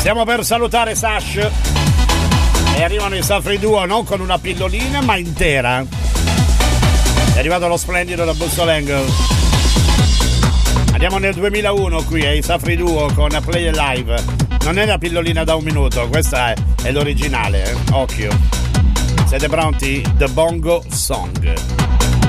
Stiamo per salutare Sash e arrivano i Safri Duo non con una pillolina ma intera. È arrivato lo splendido da Bussolengo. Andiamo nel 2001 qui ai Safri Duo con Play Live. Non è la pillolina da un minuto, questa è l'originale, Occhio. Siete pronti? The Bongo Song.